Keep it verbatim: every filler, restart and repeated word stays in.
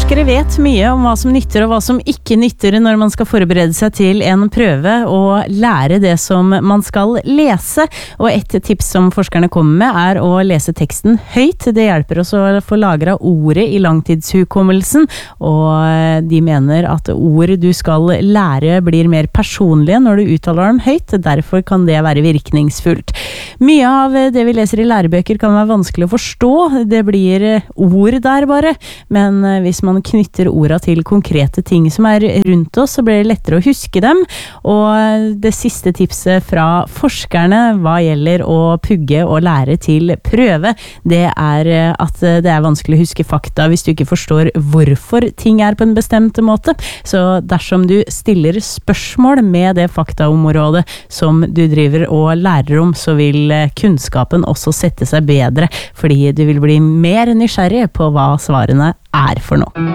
Forskere vet mye om hva som nytter og hva som ikke nytter når man skal forberede seg til en prøve og lære det som man skal lese. Og et tips som forskerne kommer med er å lese teksten høyt. Det hjelper oss å få lagret ordet i langtidshukommelsen, og de mener at ord du skal lære blir mer personlige når du uttaler dem høyt. Derfor kan det være virkningsfullt. Mye av det vi leser i lærebøker kan være vanskelig å forstå. Det blir ord der bare, men hvis man knytter orda til konkrete ting som er rundt oss, så blir det lettere å huske dem. Og det siste tipset fra forskerne hva gjelder å pugge og lære til prøve, det er at det er vanskelig å huske fakta hvis du ikke forstår hvorfor ting er på en bestemt måte. Så dersom du stiller spørsmål med det faktaområdet som du driver og lærer om, så vil kunnskapen også sette seg bedre, fordi du vil bli mer nysgjerrig på hva svarene er for noe.